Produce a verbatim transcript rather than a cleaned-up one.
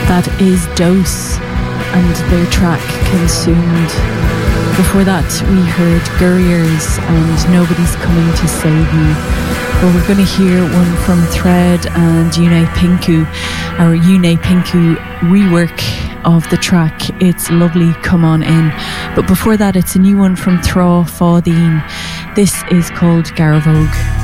That is Dose and their track Consumed. Before that we heard Gurriers and Nobody's Coming to Save Me. But we're going to hear one from Thread and Yune Pinku, our Yune Pinku rework of the track It's Lovely, Come On In. But before that it's a new one from Thra Fáidín. This is called Garavogue.